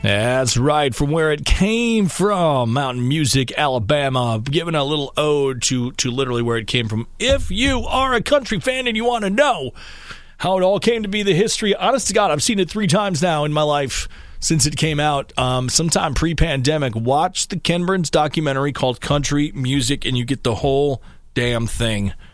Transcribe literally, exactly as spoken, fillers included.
That's right, from where it came from, Mountain Music, Alabama, giving a little ode to, to literally where it came from. If you are a country fan and you want to know how it all came to be, the history, honest to God, I've seen it three times now in my life since it came out, um, sometime pre-pandemic. Watch the Ken Burns documentary called Country Music, and you get the whole damn thing.